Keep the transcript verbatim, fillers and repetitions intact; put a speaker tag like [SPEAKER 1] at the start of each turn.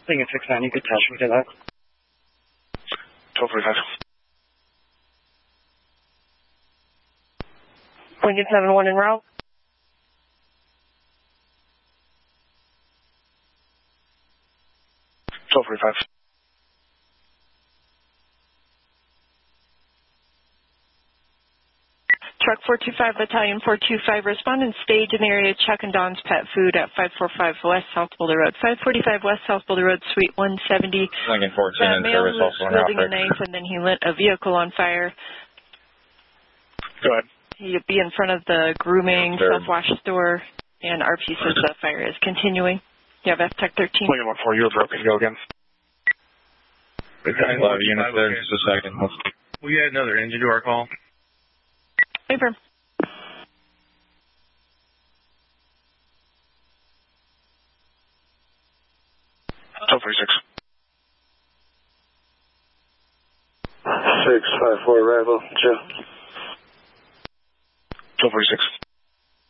[SPEAKER 1] Thing at six nine, you could touch me to that.
[SPEAKER 2] twelve forty-five.
[SPEAKER 3] Lincoln seven one en route.
[SPEAKER 2] twelve forty-five.
[SPEAKER 4] Truck four two five, Battalion four two five, respond and stage in the area Chuck and Don's Pet Food at five forty-five West South Boulder Road. five forty-five West South Boulder Road, Suite one seventy.
[SPEAKER 5] Lincoln fourteen
[SPEAKER 4] uh,
[SPEAKER 5] in
[SPEAKER 4] male
[SPEAKER 5] service,
[SPEAKER 4] was
[SPEAKER 5] also
[SPEAKER 4] wielding a knife and then he lit a vehicle on fire.
[SPEAKER 2] Go ahead.
[SPEAKER 4] He'd be in front of the grooming
[SPEAKER 5] Third.
[SPEAKER 4] self-wash store, and R P says the fire is continuing. You have F TEC thirteen.
[SPEAKER 2] Lincoln one four, you were broken. Go again.
[SPEAKER 5] Okay. Love unit there, just a second. Let's...
[SPEAKER 6] We had another engine to our call.
[SPEAKER 4] Paper.
[SPEAKER 2] twelve forty-six.
[SPEAKER 7] six five four arrival, Joe.
[SPEAKER 2] twelve forty-six.